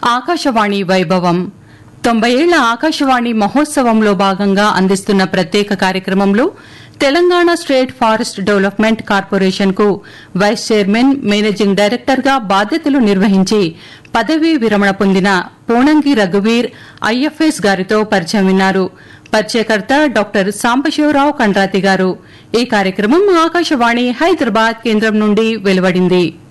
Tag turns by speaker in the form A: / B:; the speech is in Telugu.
A: ఆకాశవాణి వైభవం 90 ఏళ్ల ఆకాశవాణి మహోత్సవంలో భాగంగా అందిస్తున్న ప్రత్యేక కార్యక్రమంలో Telangana state forest development corporation కు వైస్ చైర్మన్ మేనేజింగ్ డైరెక్టర్ గా బాధ్యతలు నిర్వహించి పదవీ విరమణ పొందిన పోనంగి రఘువీర్ ఐఎఫ్ఎస్ గారితో పరిచయం విన్నారు. పరిచయకర్త డాక్టర్ సాంబశివరావు కండ్రాతి గారు. ఈ కార్యక్రమం ఆకాశవాణి హైదరాబాద్ కేంద్రం నుండి వెలువడింది.